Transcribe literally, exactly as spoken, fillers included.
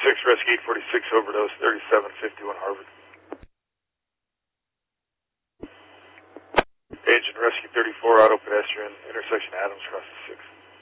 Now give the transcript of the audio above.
forty-six, rescue eight forty-six, overdose, thirty-seven fifty-one Harvard. Agent, rescue thirty-four, auto pedestrian, intersection Adams, cross the six.